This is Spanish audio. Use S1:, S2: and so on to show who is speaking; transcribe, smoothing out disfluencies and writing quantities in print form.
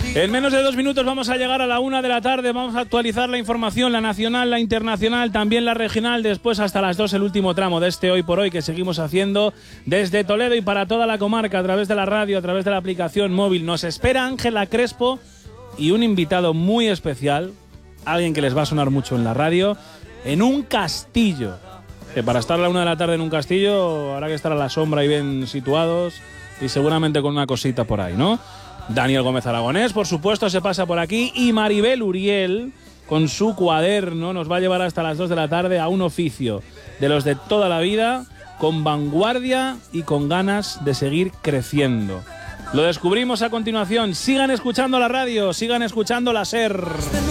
S1: En menos de 2 minutos vamos a llegar a la 1 de la tarde, vamos a actualizar la información, la nacional, la internacional, también la regional, después hasta las 2 el último tramo de este Hoy por Hoy que seguimos haciendo desde Toledo y para toda la comarca a través de la radio, a través de la aplicación móvil. Nos espera Ángela Crespo y un invitado muy especial, alguien que les va a sonar mucho en la radio, en un castillo. Que para estar a la 1 de la tarde en un castillo habrá que estar a la sombra y bien situados y seguramente con una cosita por ahí, ¿no? Daniel Gómez Aragonés, por supuesto, se pasa por aquí y Maribel Uriel, con su cuaderno, nos va a llevar hasta las 2 de la tarde a un oficio de los de toda la vida, con vanguardia y con ganas de seguir creciendo. Lo descubrimos a continuación. Sigan escuchando la radio, sigan escuchando la SER.